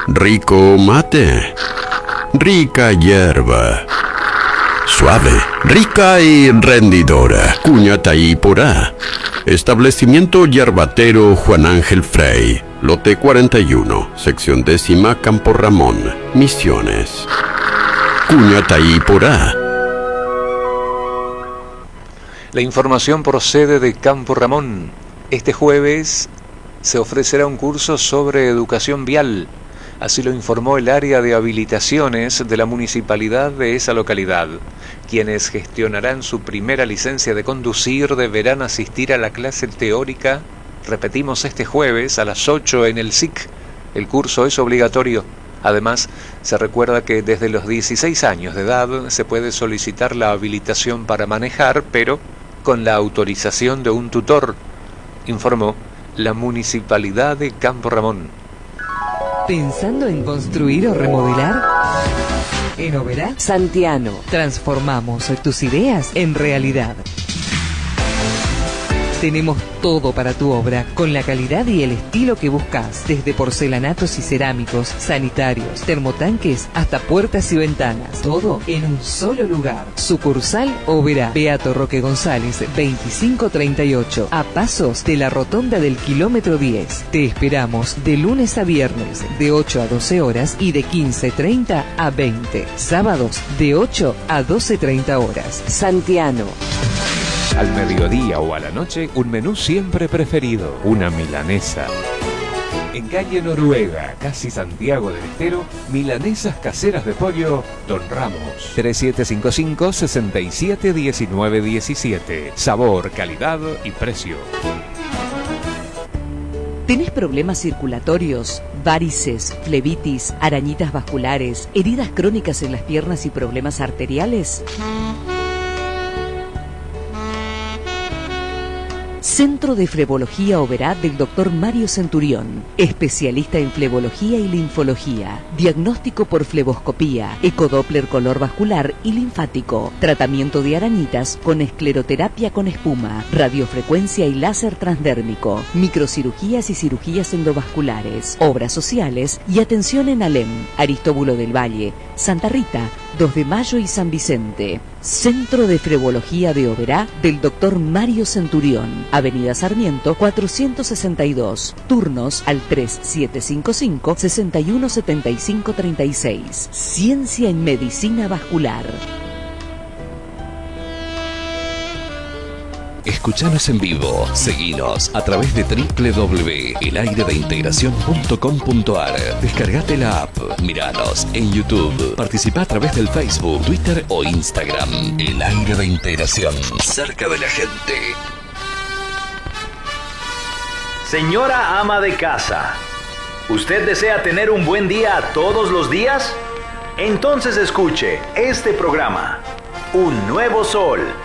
Rico mate. Rica hierba. Suave, rica y rendidora. Cuñataí Porá. Establecimiento yerbatero Juan Ángel Frey. Lote 41, sección 10ª, Campo Ramón, Misiones. Cuñataí Porá. La información procede de Campo Ramón. Este jueves se ofrecerá un curso sobre educación vial. Así lo informó el área de habilitaciones de la municipalidad de esa localidad. Quienes gestionarán su primera licencia de conducir deberán asistir a la clase teórica, repetimos, este jueves a las 8 en el SIC. El curso es obligatorio. Además, se recuerda que desde los 16 años de edad se puede solicitar la habilitación para manejar, pero con la autorización de un tutor, informó la Municipalidad de Campo Ramón. ¿Pensando en construir o remodelar? En Oberá Santiano transformamos tus ideas en realidad. Tenemos todo para tu obra, con la calidad y el estilo que buscas, desde porcelanatos y cerámicos, sanitarios, termotanques, hasta puertas y ventanas. Todo en un solo lugar. Sucursal Oberá, Beato Roque González, 2538, a pasos de la rotonda del kilómetro 10. Te esperamos de lunes a viernes, de 8 a 12 horas y de 15:30 a 20. Sábados, de 8 a 12:30 horas. Santiano. Al mediodía o a la noche, un menú siempre preferido, una milanesa. En calle Noruega, casi Santiago del Estero, milanesas caseras de pollo Don Ramos. 3755-671917. Sabor, calidad y precio. ¿Tenés problemas circulatorios, varices, flebitis, arañitas vasculares, heridas crónicas en las piernas y problemas arteriales? Centro de Flebología Oberá del Dr. Mario Centurión, especialista en flebología y linfología, diagnóstico por fleboscopía, ecodoppler color vascular y linfático, tratamiento de arañitas con escleroterapia con espuma, radiofrecuencia y láser transdérmico, microcirugías y cirugías endovasculares, obras sociales y atención en Alem, Aristóbulo del Valle, Santa Rita, 2 de Mayo y San Vicente. Centro de Flebología de Oberá del Dr. Mario Centurión, Avenida Sarmiento 462, turnos al 3755-617536. Ciencia en Medicina Vascular. Escuchanos en vivo, seguinos a través de www.elayredeintegracion.com.ar. Descargate la app, miranos en YouTube, participa a través del Facebook, Twitter o Instagram. El Aire de Integración, cerca de la gente. Señora ama de casa, ¿usted desea tener un buen día todos los días? Entonces escuche este programa, Un Nuevo Sol,